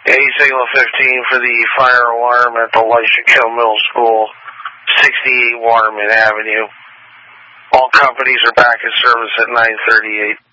A signal 15 for the fire alarm at the Lyshkill Middle School, 68 Waterman Avenue. All companies are back in service at 9:38.